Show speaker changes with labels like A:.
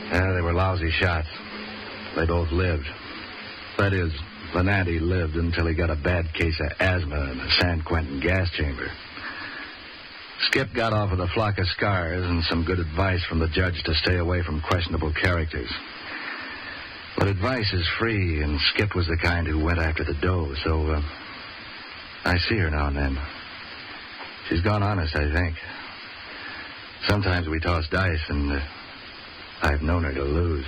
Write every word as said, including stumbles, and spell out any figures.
A: Yeah, they were lousy shots. They both lived. That is, Venanti lived until he got a bad case of asthma in a San Quentin gas chamber. Skip got off with a flock of scars and some good advice from the judge to stay away from questionable characters. But advice is free, and Skip was the kind who went after the dough, so uh, I see her now and then. She's gone honest, I think. Sometimes we toss dice, and uh, I've known her to lose.